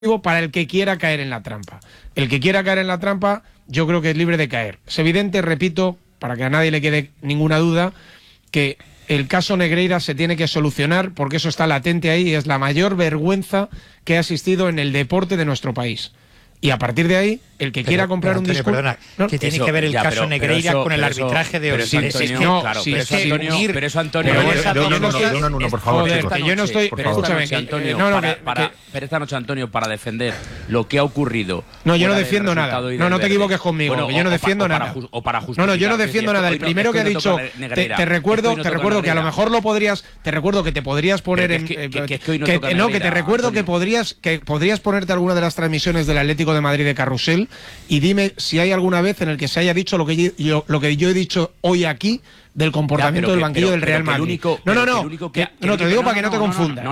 para el que quiera caer en la trampa. El que quiera caer en la trampa, yo creo que es libre de caer. Es evidente, repito, para que a nadie le quede ninguna duda, que el caso Negreira se tiene que solucionar porque eso está latente ahí y es la mayor vergüenza que ha existido en el deporte de nuestro país. Y a partir de ahí, el que quiera comprar un discurso... Perdona, ¿qué tiene que ver el caso Negreira con el arbitraje de hoy? Pero eso, Antonio... No, por favor, joder, chicos. que yo no estoy... Pero esta noche, Antonio, para defender lo que ha ocurrido... No, yo no defiendo nada. No te equivoques conmigo, bueno, que yo no defiendo nada. No, yo no defiendo nada. El primero que ha dicho... Te recuerdo que a lo mejor lo podrías... Te recuerdo que te podrías poner en... No, que te recuerdo que podrías ponerte alguna de las transmisiones del Atlético de Madrid de Carrusel y dime si hay alguna vez en el que se haya dicho lo que yo he dicho hoy aquí del comportamiento del banquillo del Real Madrid. Te digo para que no te confundas.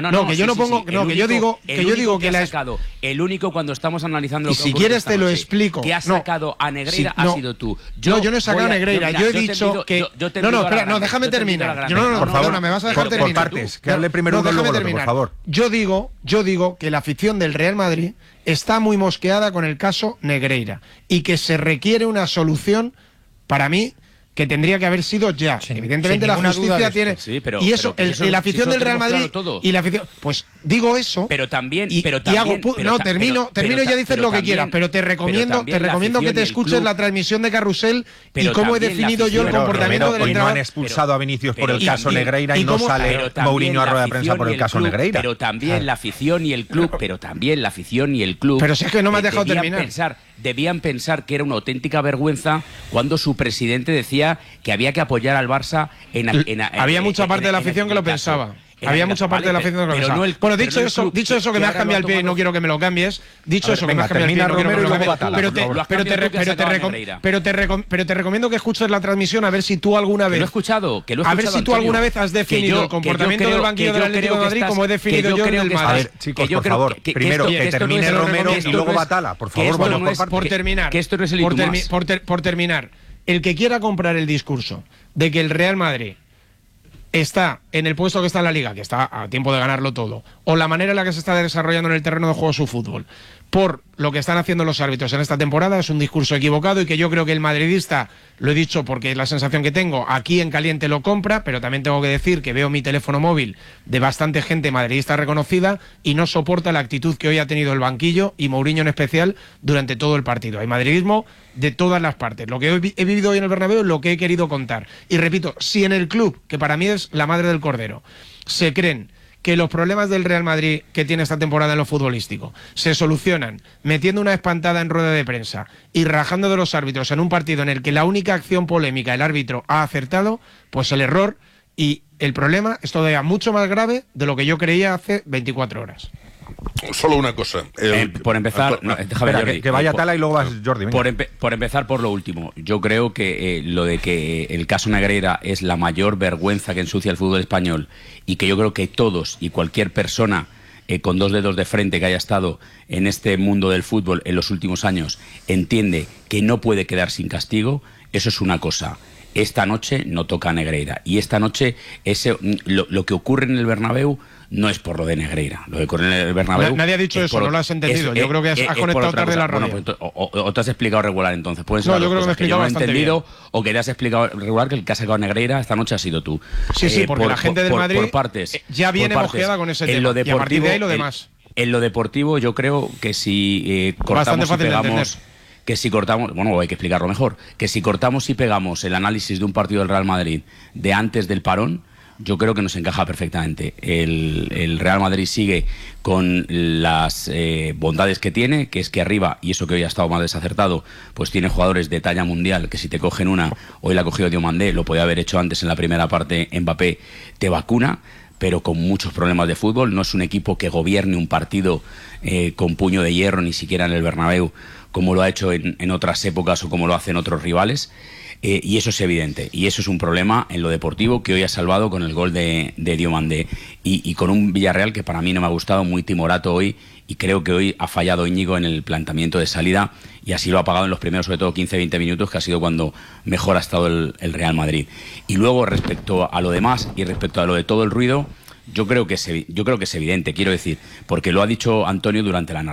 El único cuando estamos analizando lo que si quieres te lo explico. Que has sacado a Negreira ha sido tú. Yo no he sacado a Negreira, yo he dicho que déjame terminar. Por favor, me vas a dejar terminar. Por partes, que hable primero uno y luego otro, por favor. Yo digo que la afición del Real Madrid está muy mosqueada con el caso Negreira y que se requiere una solución, para mí, que tendría que haber sido ya. Evidentemente la justicia tiene... y eso, la afición del Real Madrid y la afición... Pues digo eso... termino y ya dices lo que quieras, pero te recomiendo que te escuches la transmisión de Carrusel y cómo he definido yo el comportamiento del entrenador. Hoy no han expulsado a Vinicius por el caso Negreira y no sale Mourinho a rueda de prensa por el caso Negreira. Pero también la afición y el club, Pero si es que no me has dejado terminar. Debían pensar que era una auténtica vergüenza cuando su presidente decía que había que apoyar al Barça había mucha parte de la afición que lo pensaba. Había mucha parte de la afición que lo pensaba. Bueno, dicho eso que me has cambiado el pie y no quiero que me lo cambies. Dicho eso que me has cambiado el pie, no quiero que me lo cambies. Pero te recomiendo que escuches la transmisión a ver si tú alguna vez... A ver si tú alguna vez has definido el comportamiento del banquillo del Atlético de Madrid como he definido yo en el Madrid. A ver, chicos, por favor, primero que termine Romero y luego Batalla. Por favor, vamos por partes. Por terminar, el que quiera comprar el discurso de que el Real Madrid está en el puesto que está en la Liga, que está a tiempo de ganarlo todo, o la manera en la que se está desarrollando en el terreno de juego su fútbol, por lo que están haciendo los árbitros en esta temporada, es un discurso equivocado y que yo creo que el madridista, lo he dicho porque es la sensación que tengo, aquí en caliente lo compra, pero también tengo que decir que veo mi teléfono móvil de bastante gente madridista reconocida y no soporta la actitud que hoy ha tenido el banquillo y Mourinho en especial durante todo el partido. Hay madridismo de todas las partes. Lo que he vivido hoy en el Bernabéu es lo que he querido contar. Y repito, si en el club, que para mí es la madre del cordero, se creen que los problemas del Real Madrid que tiene esta temporada en lo futbolístico se solucionan metiendo una espantada en rueda de prensa y rajando de los árbitros en un partido en el que la única acción polémica el árbitro ha acertado, pues el error y el problema es todavía mucho más grave de lo que yo creía hace 24 horas. Solo una cosa. Por empezar, déjame Jordi, que vaya Tala y luego vas Jordi. Por empezar por lo último, yo creo que lo de que el caso Negreira es la mayor vergüenza que ensucia el fútbol español y que yo creo que todos y cualquier persona con dos dedos de frente que haya estado en este mundo del fútbol en los últimos años entiende que no puede quedar sin castigo, eso es una cosa. Esta noche no toca a Negreira y esta noche lo que ocurre en el Bernabéu no es por lo de Negreira. Lo que ocurre en el Bernabéu... Nadie ha dicho eso, no lo has entendido. Yo creo que has conectado tarde la radio. Bueno, pues, o te has explicado regular entonces. Pueden ser yo creo que me he explicado bastante entendido, bien. O que te has explicado regular que el que ha sacado Negreira esta noche ha sido tú. Sí, porque la gente del Madrid por partes, ya viene mosqueada con ese tema. Y a partir de ahí lo demás. En lo deportivo yo creo que si cortamos y pegamos... Que si cortamos, bueno, hay que explicarlo mejor, que si cortamos y pegamos el análisis de un partido del Real Madrid de antes del parón, yo creo que nos encaja perfectamente. El Real Madrid sigue con las bondades que tiene, que es que arriba, y eso que hoy ha estado más desacertado, pues tiene jugadores de talla mundial, que si te cogen una, hoy la ha cogido Diomandé, lo podía haber hecho antes en la primera parte Mbappé, te vacuna, pero con muchos problemas de fútbol. No es un equipo que gobierne un partido con puño de hierro, ni siquiera en el Bernabéu, como lo ha hecho en otras épocas o como lo hacen otros rivales, y eso es evidente, y eso es un problema en lo deportivo que hoy ha salvado con el gol de Diomandé y con un Villarreal que para mí no me ha gustado, muy timorato hoy, y creo que hoy ha fallado Íñigo en el planteamiento de salida y así lo ha pagado en los primeros, sobre todo 15-20 minutos, que ha sido cuando mejor ha estado el Real Madrid. Y luego, respecto a lo demás y respecto a lo de todo el ruido, yo creo que es evidente, quiero decir, porque lo ha dicho Antonio durante la